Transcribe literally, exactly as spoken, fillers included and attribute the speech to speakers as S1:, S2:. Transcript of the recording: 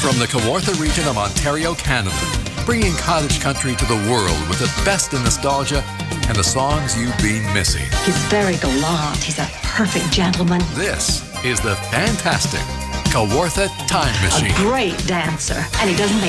S1: From the Kawartha region of Ontario, Canada, bringing cottage country to the world with the best in nostalgia and the songs you've been missing.
S2: He's very gallant. He's a perfect gentleman.
S1: This is the fantastic Kawartha Time Machine.
S2: A great dancer. And he doesn't make